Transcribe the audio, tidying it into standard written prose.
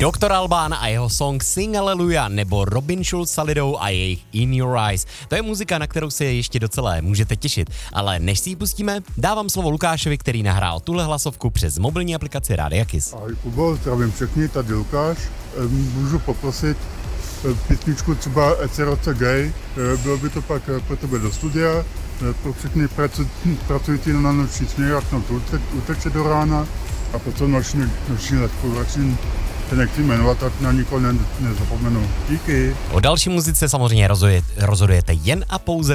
Dr. Alban a jeho song Sing Hallelujah nebo Robin Schulz s Lidou a jejich In Your Eyes. To je muzika, na kterou se ještě docela můžete těšit. Ale než si ji pustíme, dávám slovo Lukášovi, který nahrál tuhle hlasovku přes mobilní aplikaci Rádia Kiss. Ahoj Kubo, zdravím všechny, tady Lukáš. Můžu poprosit písničku třeba Eceroce Gay, bylo by to pak pro tebe do studia, pro všechny pracující na noční směr, jak nám to uteče do rána a potom noční letku, se nechci jmenovat, tak na nikoho nezapomenu. Díky. O další muzice samozřejmě rozhodujete jen a pouze